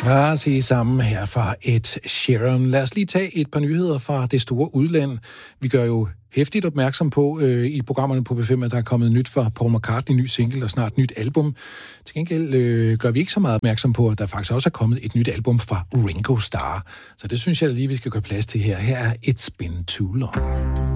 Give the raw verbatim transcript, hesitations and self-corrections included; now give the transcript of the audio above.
Ah, se sammen her fra Ed Sheeran. Lad os lige tage et par nyheder fra det store udland. Vi gør jo hæftigt opmærksom på øh, i programmerne på B fem, at der er kommet nyt fra Paul McCartney, ny single og snart nyt album. Til gengæld øh, gør vi ikke så meget opmærksom på, at der faktisk også er kommet et nyt album fra Ringo Starr. Så det synes jeg lige, vi skal gøre plads til her. Her er It's Been Too Long.